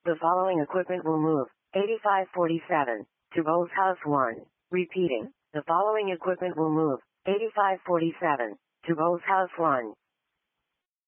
The following equipment will move. 8547. To Bose House 1. Repeating. The following equipment will move. 8547. To Bose House 1.